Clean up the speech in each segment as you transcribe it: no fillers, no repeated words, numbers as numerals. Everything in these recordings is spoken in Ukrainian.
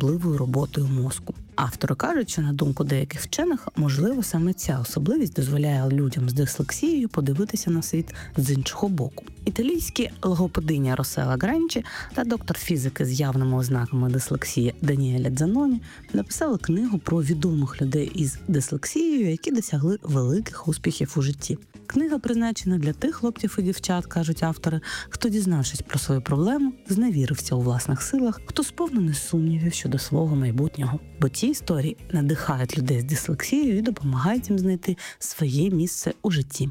особливою роботою мозку. Автори кажуть, що на думку деяких вчених, можливо, саме ця особливість дозволяє людям з дислексією подивитися на світ з іншого боку. Італійські логопединя Росела Гренчі та доктор фізики з явними ознаками дислексії Даніеля Дзаноні написали книгу про відомих людей із дислексією, які досягли великих успіхів у житті. Книга призначена для тих хлопців і дівчат, кажуть автори, хто, дізнавшись про свою проблему, зневірився у власних силах, хто сповнений сумнівів щодо свого майбутнього. Бо ці історії надихають людей з дислексією і допомагають їм знайти своє місце у житті.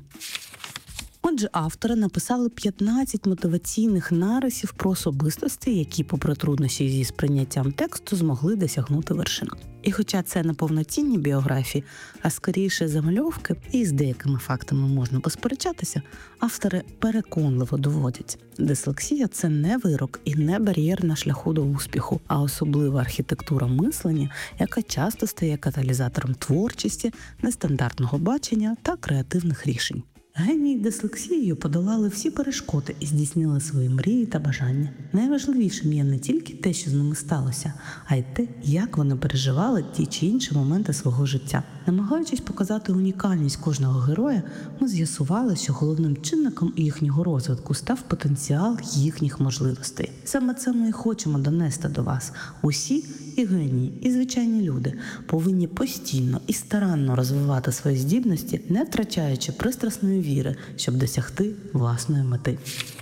Отже, автори написали 15 мотиваційних нарисів про особистості, які, попри труднощі зі сприйняттям тексту, змогли досягнути вершин. І хоча це не повноцінні біографії, а скоріше замальовки, і з деякими фактами можна посперечатися, автори переконливо доводять. Дислексія – це не вирок і не бар'єр на шляху до успіху, а особлива архітектура мислення, яка часто стає каталізатором творчості, нестандартного бачення та креативних рішень. Генії дислексією подолали всі перешкоди і здійснили свої мрії та бажання. Найважливішим є не тільки те, що з ними сталося, а й те, як вони переживали ті чи інші моменти свого життя. Намагаючись показати унікальність кожного героя, ми з'ясували, що головним чинником їхнього розвитку став потенціал їхніх можливостей. Саме це ми і хочемо донести до вас. Усі, і генії, і звичайні люди, повинні постійно і старанно розвивати свої здібності, не втрачаючи пристрасної віри, щоб досягти власної мети.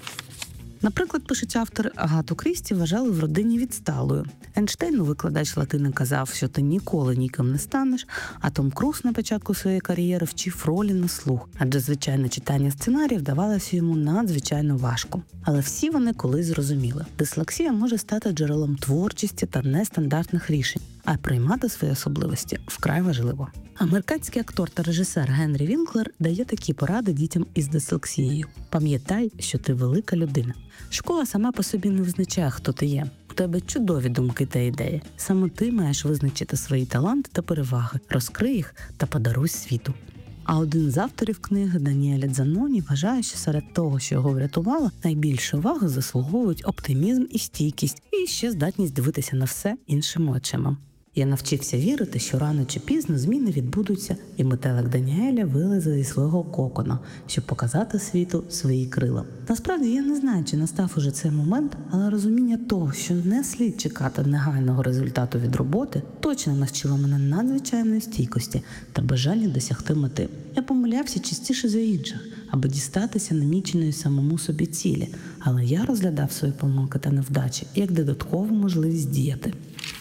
Наприклад, пишуть автори, Агату Крісті вважали в родині відсталою. Ейнштейну викладач латини казав, що ти ніколи ніким не станеш, а Том Круз на початку своєї кар'єри вчив ролі на слух, адже звичайне читання сценаріїв давалося йому надзвичайно важко. Але всі вони колись зрозуміли, дислексія може стати джерелом творчості та нестандартних рішень, а приймати свої особливості вкрай важливо. Американський актор та режисер Генрі Вінклер дає такі поради дітям із дислексією. Пам'ятай, що ти велика людина. Школа сама по собі не визначає, хто ти є. У тебе чудові думки та ідеї. Саме ти маєш визначити свої таланти та переваги, розкрий їх та подаруй світу. А один з авторів книги, Даніеля Дзаноні, вважає, що серед того, що його врятувало, найбільше уваги заслуговують оптимізм і стійкість, і ще здатність дивитися на все іншими очима. Я навчився вірити, що рано чи пізно зміни відбудуться, і метелик Даніеля вилезе зі свого кокона, щоб показати світу свої крила. Насправді, я не знаю, чи настав уже цей момент, але розуміння того, що не слід чекати негайного результату від роботи, точно навчило мене надзвичайної стійкості та бажання досягти мети. Я помилявся частіше за інших, аби дістатися наміченої самому собі цілі, але я розглядав свої помилки та невдачі як додаткову можливість діяти.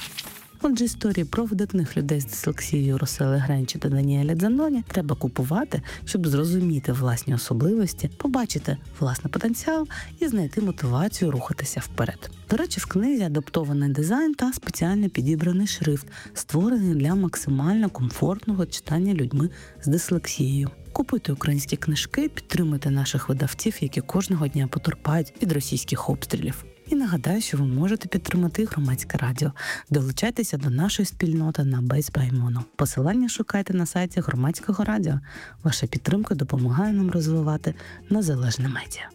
Отже, історії про видатних людей з дислексією Росели Гренчі та Даніеля Дзаноні треба купувати, щоб зрозуміти власні особливості, побачити власний потенціал і знайти мотивацію рухатися вперед. До речі, в книзі адаптований дизайн та спеціально підібраний шрифт, створений для максимально комфортного читання людьми з дислексією. Купуйте українські книжки, підтримуйте наших видавців, які кожного дня потерпають від російських обстрілів. І нагадаю, що ви можете підтримати Громадське радіо. Долучайтеся до нашої спільноти на Бейсбаймоно. Посилання шукайте на сайті Громадського радіо. Ваша підтримка допомагає нам розвивати незалежне медіа.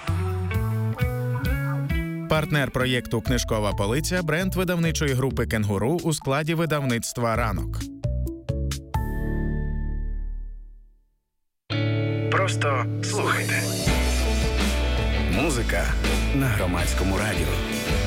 Партнер проєкту «Книжкова полиця» – бренд видавничої групи «Кенгуру» у складі видавництва «Ранок». Просто слухайте. Музика на Громадському радіо.